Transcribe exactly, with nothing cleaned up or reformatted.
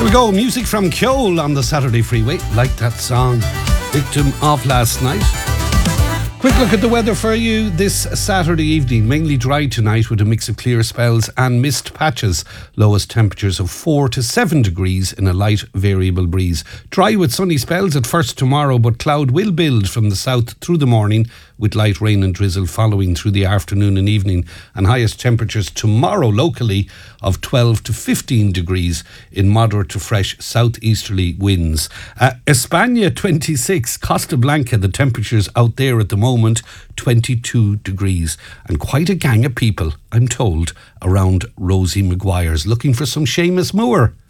Here we go, music from Kjol on the Saturday Freeway. Like that song, victim of last night. Quick look at the weather for you this Saturday evening. Mainly dry tonight with a mix of clear spells and mist patches. Lowest temperatures of four to seven degrees in a light variable breeze. Dry with sunny spells at first tomorrow, but cloud will build from the south through the morning with light rain and drizzle following through the afternoon and evening. And highest temperatures tomorrow locally of twelve to fifteen degrees in moderate to fresh southeasterly winds. Uh, España twenty-six, Costa Blanca, the temperatures out there at the moment twenty-two degrees. And quite a gang of people, I'm told, around Rosie Maguire's looking for some Seamus Moore.